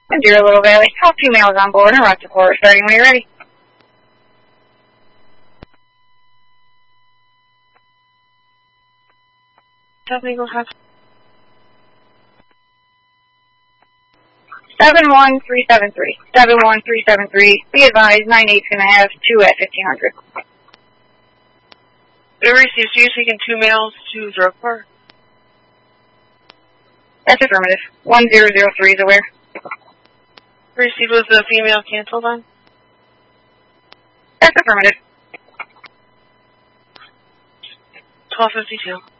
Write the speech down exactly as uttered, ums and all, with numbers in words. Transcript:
Dear Little Valley, call two males on board and route support starting when you're ready. Definitely go have. seven one three seven three. seven one three seven three. Be advised, nine eight's going to have two at fifteen hundred. We received, so you're taking two males to drug park? That's affirmative. one zero zero three is aware. Received, was the female canceled on? That's affirmative. twelve fifty-two.